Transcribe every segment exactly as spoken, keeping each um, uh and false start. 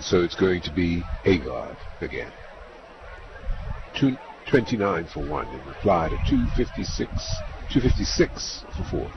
so it's going to be Agard again. two twenty-nine for one in reply to two fifty-six, two fifty-six for four.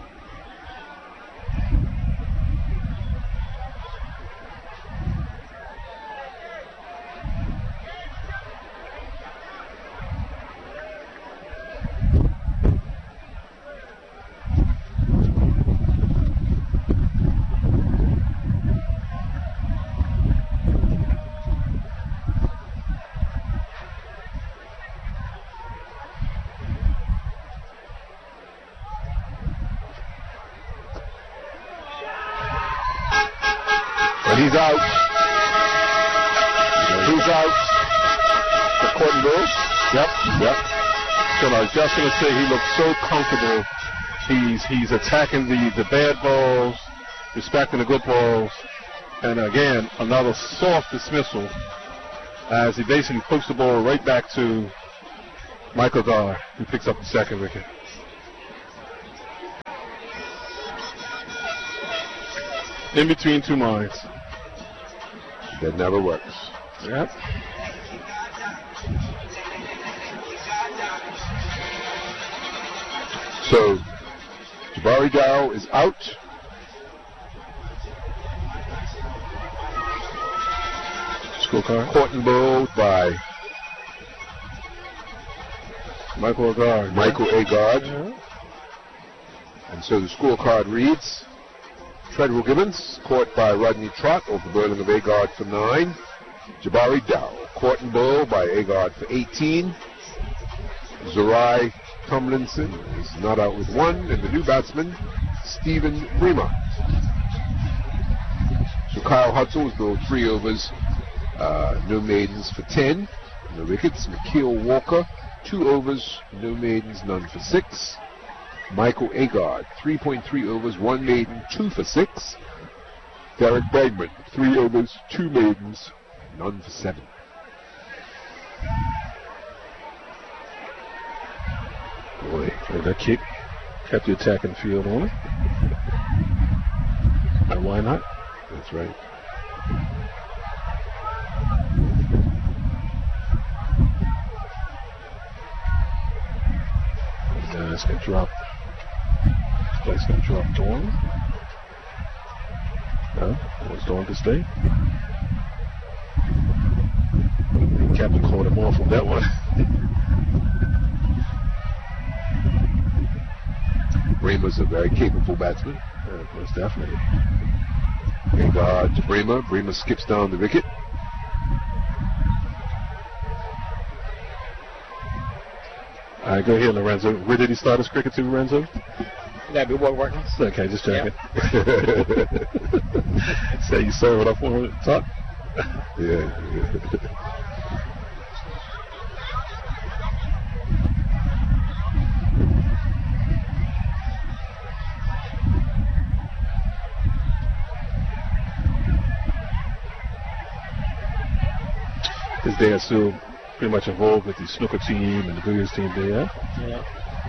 He's out. He's out. The Courtney Bull. Yep, yep. So I was just going to say he looks so comfortable. He's he's attacking the, the bad balls, respecting the good balls. And again, another soft dismissal as he basically pokes the ball right back to Michael Gar, who picks up the second wicket. In between two minds. That never works. Yep. So, Jabari Dow is out. Scorecard. Caught and bowled by Michael Agard. Michael Agard. Yeah. And so the scorecard reads: Treadwell Gibbons, caught by Rodney Trott off the bowling of Agard for nine. Jabari Dow, caught and bowled by Agard for eighteen. Zarai Tomlinson is not out with one. And the new batsman, Stephen Bremer. So Kyle Hudson was bowled three overs, uh, no maidens for ten. No wickets. McKeel Walker, two overs, no maidens, none for six. Michael Agard, three point three overs, one maiden, two for six. Derek Bregman, three overs, two maidens, none for seven. Boy, that kick kept the attacking field on it. And why not? That's right. Uh, it's going to drop. It's going to drop Dawn. No, wants Dawn to stay. The captain called him off on that one. Bremer's a very capable batsman. Uh, most definitely. Agard to Bremer. Bremer skips down the wicket. All right, go ahead, Lorenzo. Where did he start his cricket to, Lorenzo? That'd be what working. Okay, just checking. Yeah. So you serve it up on the top? Yeah. Because they are still pretty much involved with the snooker team and the billiards team there. Yeah.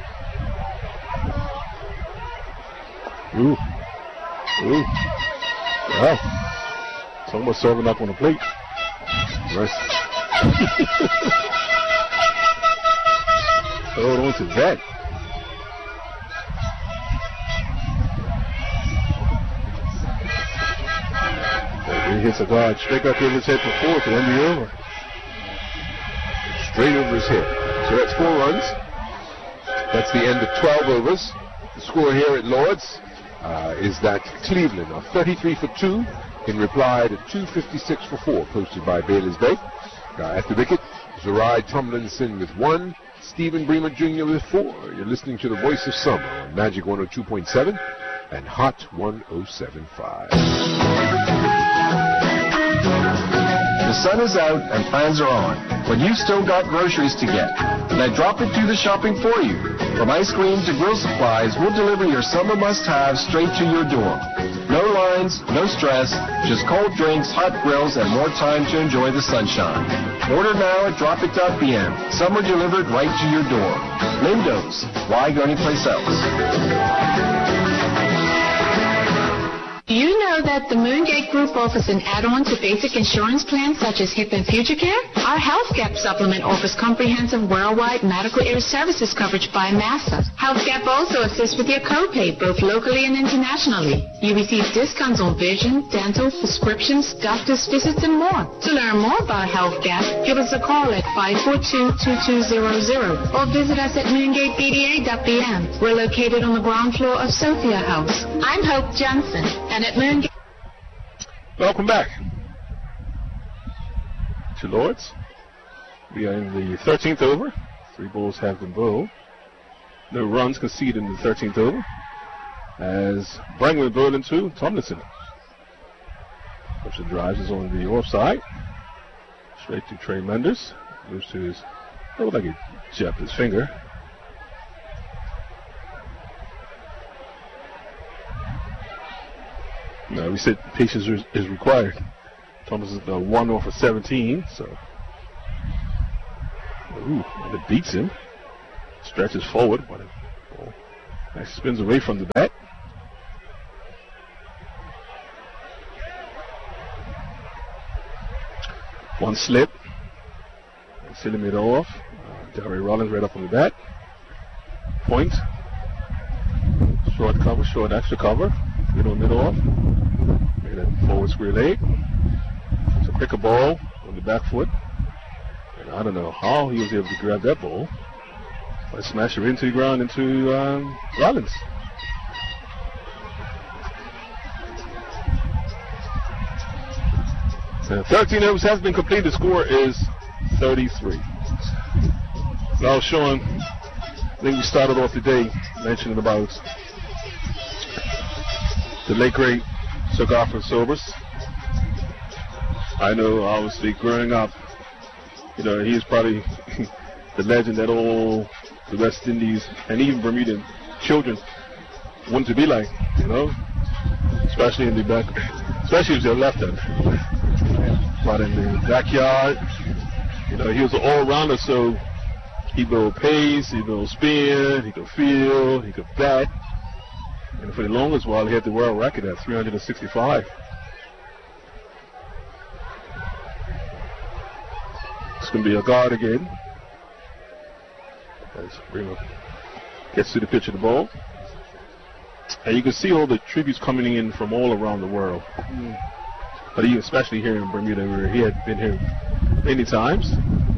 Ooh. Ooh. Wow. It's almost serving up on the plate. Nice. Hold on to that. He hits a guard straight up over his head for four to end the over. Straight over his head. So that's four runs. That's the end of twelve overs. The score here at Lord's uh, is that Cleveland are thirty-three for two in reply to two fifty-six for four posted by Bailey's Bay. Uh, at the wicket, Zarai Tomlinson with one, Stephen Bremer Junior with four. You're listening to the Voice of Summer on Magic one oh two point seven and Hot one oh seven point five. The sun is out and plans are on, but you've still got groceries to get. Let Drop It do the shopping for you. From ice cream to grill supplies, we'll deliver your summer must-haves straight to your door. No lines, no stress, just cold drinks, hot grills, and more time to enjoy the sunshine. Order now at drop it dot b m. Summer delivered right to your door. Lindo's. Why go anyplace else? Do you know that the Moongate Group offers an add-on to basic insurance plans such as HIP and Future Care? Our Health Gap supplement offers comprehensive worldwide medical air services coverage by Massa. Health Gap also assists with your copay, both locally and internationally. You receive discounts on vision, dental, prescriptions, doctor's visits, and more. To learn more about Health Gap, give us a call at five four two, two two zero zero or visit us at moongate b d a dot b m. We're located on the ground floor of Sophia House. I'm Hope Johnson. And at Moongate. Welcome back to Lords. We are in the thirteenth over. Three balls have been bowled. No runs conceded in the thirteenth over. As Brangwyn bowled into Tomlinson. Which the drives is on the offside. Straight to Trey Mendes. Moves to his, it looked like he jabbed his finger. No, we said patience is, is required. Thomas is uh, one off of seventeen, so. Ooh, and it beats him. Stretches forward, but it oh, actually spins away from the bat. One slip. And Silly made it off. Uh, Darry Rollins right up on the bat. Point. Short cover, short extra cover. Middle, middle off. Make that forward square leg. So pick a ball on the back foot. And I don't know how he was able to grab that ball. But smash it into the ground into um, Rollins. So thirteen overs has been completed. The score is thirty-three. Now, Sean, I think we started off the day mentioning about the late great Sir Garfield Sobers. I know, obviously, growing up, you know, he's probably the legend that all the West Indies and even Bermudan children want to be like, you know, especially in the back, especially if they're left-handed. But in the backyard, you know, he was an all-rounder, so he could pace, he could spin, he could field, he could bat. And for the longest while, he had the world record at three hundred sixty-five. It's going to be a guard again. As Remo gets to the pitch of the ball. And you can see all the tributes coming in from all around the world. Mm. But he, especially here in Bermuda, where he had been here many times.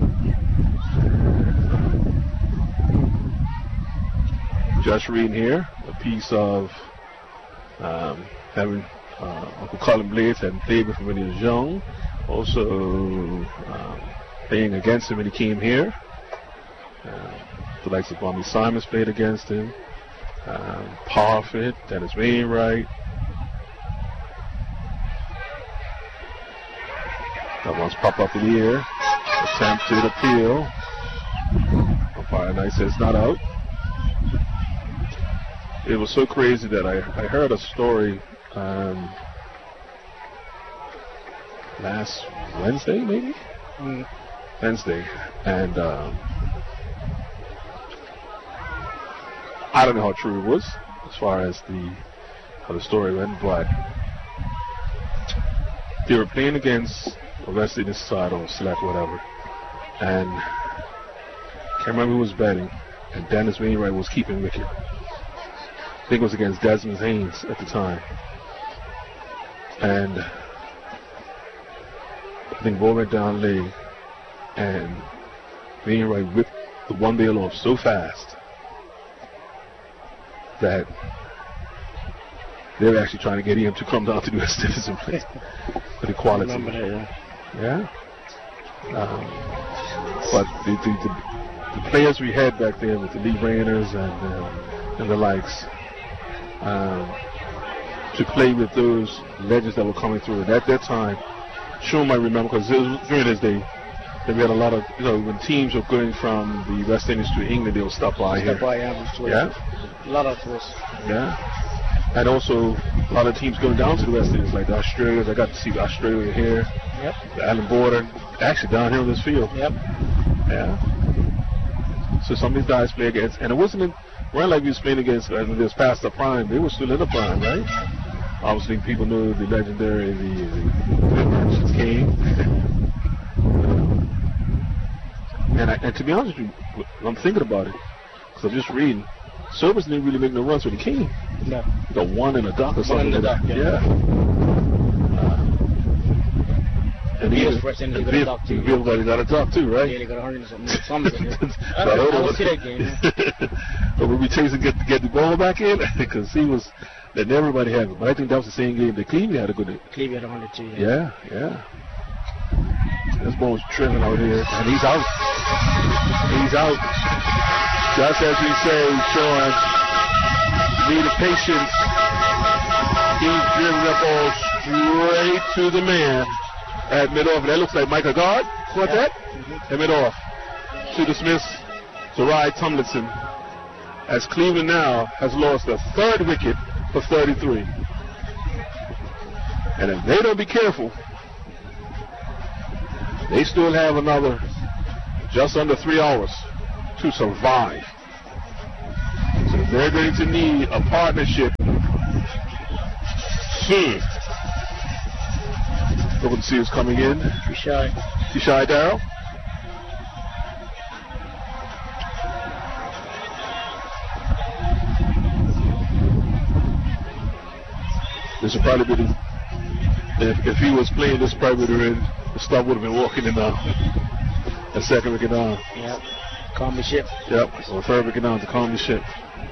Just reading here a piece of um, having uh, Uncle Colin Blades had played with him when he was young. Also um, playing against him when he came here. Uh, the likes of Bobby Simons played against him. Um, Parfit, Dennis Wainwright. That one's pop up in the air. Attempted appeal. Umpire Knight says not out. It was so crazy that I, I heard a story um, last Wednesday, maybe? Mm. Wednesday. And um, I don't know how true it was as far as the how the story went, but they were playing against the West Indies side or select whatever. And I can't remember who was batting. And Dennis Wainwright was keeping wicket. I think it was against Desmond Haynes at the time. And I think ball went down leg, and Wainwright whipped the one bail off so fast that they were actually trying to get him to come down to the West Indies and play for the quality. That, yeah. yeah? Um, but the, the, the, the players we had back there with the Lee Rayners and, uh, and the likes, Um, to play with those legends that were coming through. And at that time, Sean might remember, because during this day, that we had a lot of, you know, when teams were going from the West Indies to England, they would stop by stop here. By, yeah, yeah. A lot of tours. Yeah. And also, a lot of teams going down to the West Indies, like the Australians. I got to see Australia here. Yep. The Island Border, actually down here on this field. Yep. Yeah. So some of these guys play against, and it wasn't in, weren't like we was playing against, uh, this past the prime. They were still in the prime, right? Obviously, people know the legendary the, the Merchants King. and, I, and to be honest with you, I'm thinking about it because I'm just reading. Service didn't really make no runs for the King. No. The one in the dock or something. One in the dock, yeah. yeah. Uh, and Bill's even- first in, he and got a Bill- dock too. Bill got he got a dock too, right? Yeah, they got a hundred and something. something yeah. I, But I, hold I on. will see that game. But when we chasing get get the ball back in, because he was letting everybody have it. But I think that was the same game that Cleveland had a good. Cleveland had a hundred too. Yeah. Yeah, yeah. This ball's trimming out here, and he's out. He's out. Just as we say, Sean, needed patience. He's driven that ball straight to the man at mid-off. That looks like Micah Guard caught Yeah. that at mid-off. To dismiss Zarai Tomlinson, as Cleveland now has lost a third wicket for thirty-three. And if they don't be careful, they still have another just under three hours to survive. So they're going to need a partnership soon. Looking to see who's coming in. Tishai. Tishai Darrell. This would probably be the, if, if he was playing this probably would have been, the stuff would have been walking in now. A second wicket down. Yep. Calm the ship. Yep. So third wicket down to calm the ship.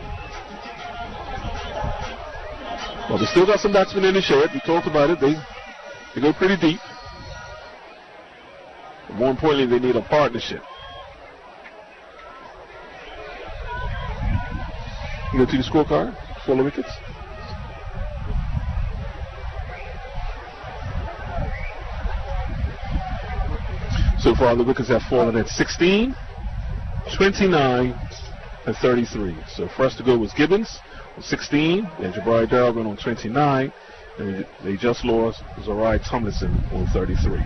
Well, they still got some batsmen in the shed. We talked about it. They they go pretty deep. But more importantly, they need a partnership. You go to the scorecard. Four wickets. So far, the wickets have fallen at sixteen, twenty-nine, and thirty-three. So first to go was Gibbons on sixteen, and Jabari Darrell on twenty-nine, and they just lost Zarai Tomlinson on thirty-three.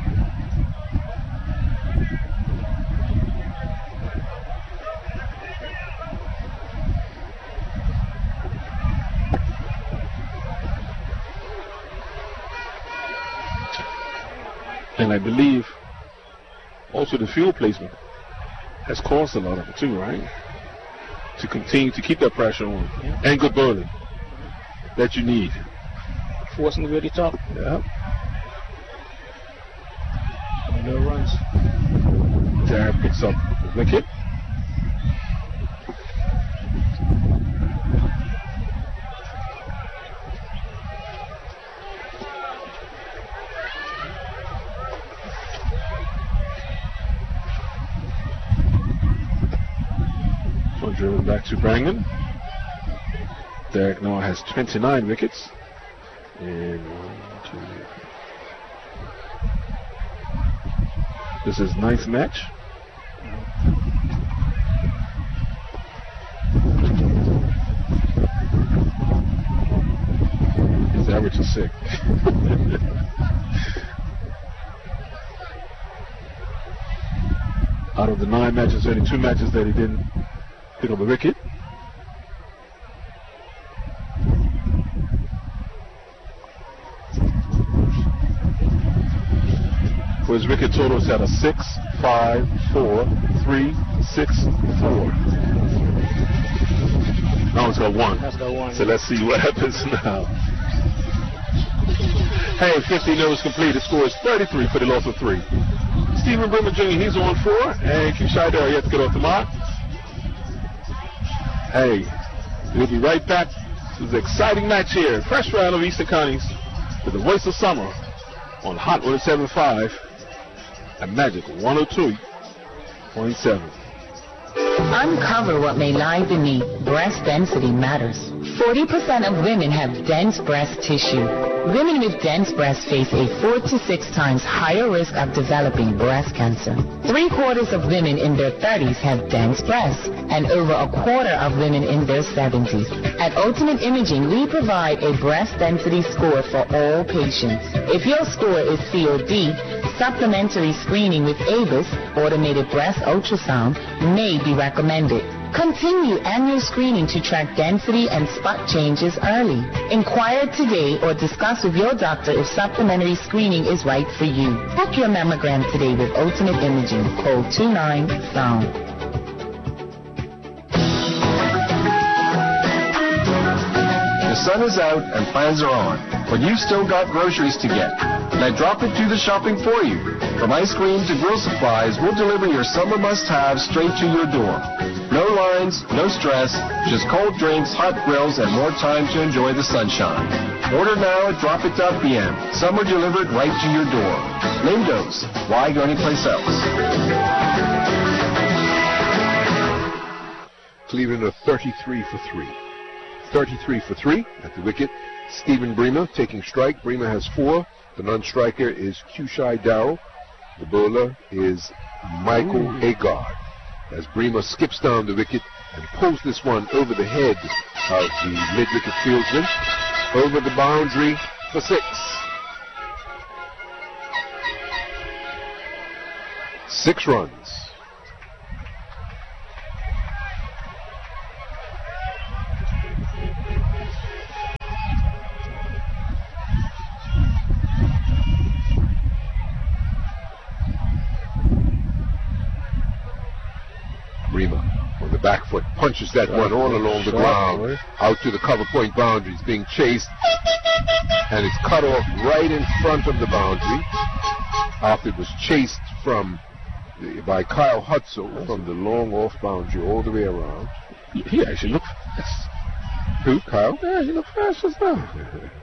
And I believe also the field placement has caused a lot of it too, right? To continue to keep that pressure on. Yeah. And good bowling that you need. Forcing the really top. Yeah. No runs. Darrell picks up the wicket. Driven back to Brangan. Derek Noah has twenty-nine wickets. And one, two. This is ninth match. His average is six. Out of the nine matches, only two matches that he didn't pick up a wicket. For his wicket total, it's at a six, five, four, three, six, four. Now it's got one. That's got one. So let's see what happens now. Hey, fifteen overs complete. The score is thirty-three for the loss of three. Stephen Brimmer Junior, he's on four. And Tishai Darrell, he has to get off the mark. Hey, we'll be right back. This is an exciting match here. Fresh round of Eastern Counties with the voice of summer on Hot one oh seven point five and Magic one oh two point seven. Uncover what may lie beneath. Breast density matters. forty percent of women have dense breast tissue. Women with dense breasts face a four to six times higher risk of developing breast cancer. Three quarters of women in their thirties have dense breasts, and over a quarter of women in their seventies. At Ultimate Imaging, we provide a breast density score for all patients. If your score is C or D, supplementary screening with A B I S, automated breast ultrasound, may be recommended. Continue annual screening to track density and spot changes early. Inquire today or discuss with your doctor if supplementary screening is right for you. Book your mammogram today with Ultimate Imaging. Call two nine S O U N D. The sun is out and plans are on, but you've still got groceries to get. Let Drop It Do the shopping for you. From ice cream to grill supplies, we'll deliver your summer must-haves straight to your door. No lines, no stress, just cold drinks, hot grills, and more time to enjoy the sunshine. Order now at drop it dot p m. Summer delivered right to your door. Lindo's. Why go anyplace else? Cleveland are thirty-three for three. thirty-three for three at the wicket. Stephen Bremer taking strike. Bremer has four. The non-striker is Kushai Darrell. The bowler is Michael Ooh. Agard. As Bremer skips down the wicket and pulls this one over the head of the mid-wicket fieldsman, over the boundary for six. Six runs. Bremer on the back foot punches that one all along the ground out to the cover point boundaries, being chased, and it's cut off right in front of the boundary after it was chased from the, by Kyle Hudson from the long off boundary all the way around. He actually looked fast. Who? Kyle? Yeah, he looked fast as well.